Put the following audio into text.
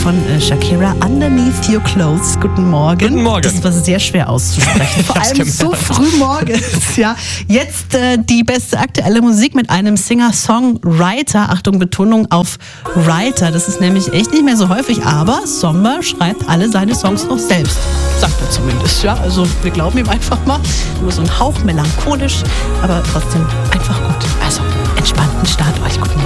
von Shakira, Underneath Your Clothes. Guten Morgen. Guten Morgen. Das war sehr schwer auszusprechen, vor allem so früh morgens. Ja. Jetzt die beste aktuelle Musik mit einem Singer-Songwriter. Achtung, Betonung auf Writer. Das ist nämlich echt nicht mehr so häufig, aber Sommer schreibt alle seine Songs noch selbst. Sagt er zumindest. Ja. Also wir glauben ihm einfach mal. Nur so ein Hauch melancholisch, aber trotzdem einfach gut. Also entspannten Start euch. Guten Morgen.